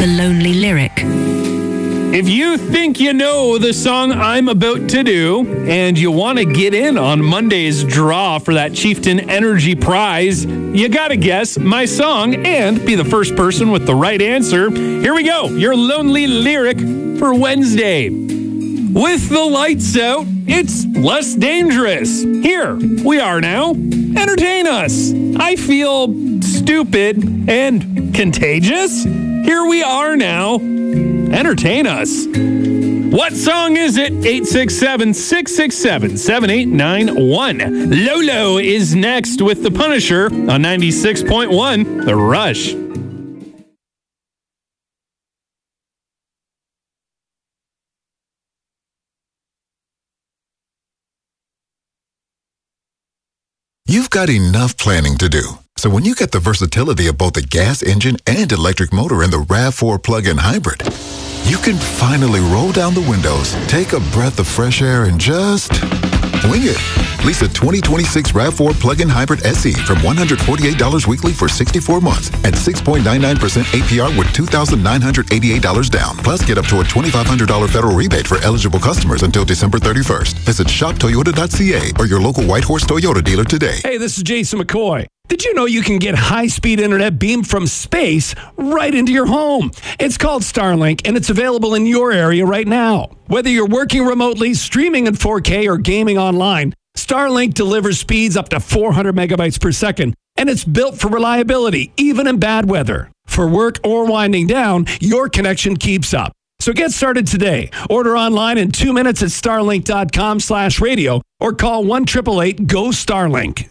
The Lonely Lyric. If you think you know the song I'm about to do and you want to get in on Monday's draw for that Chieftain Energy Prize, you got to guess my song and be the first person with the right answer. Here we go. Your Lonely Lyric for Wednesday. With the lights out, it's less dangerous. Here we are now. Entertain us. I feel stupid and contagious. Here we are now. Entertain us. What song is it? 867-667-7891. Lolo is next with The Punisher on 96.1 The Rush. You've got enough planning to do. So when you get the versatility of both the gas engine and electric motor in the RAV4 plug-in hybrid, you can finally roll down the windows, take a breath of fresh air, and just wing it. Lease a 2026 RAV4 plug-in hybrid SE from $148 weekly for 64 months at 6.99% APR with $2,988 down. Plus, get up to a $2,500 federal rebate for eligible customers until December 31st. Visit shoptoyota.ca or your local Whitehorse Toyota dealer today. Hey, this is Jason McCoy. Did you know you can get high-speed internet beamed from space right into your home? It's called Starlink, and it's available in your area right now. Whether you're working remotely, streaming in 4K, or gaming online, Starlink delivers speeds up to 400 megabytes per second, and it's built for reliability, even in bad weather. For work or winding down, your connection keeps up. So get started today. Order online in 2 minutes at starlink.com/radio or call 1-888-GO-STARLINK.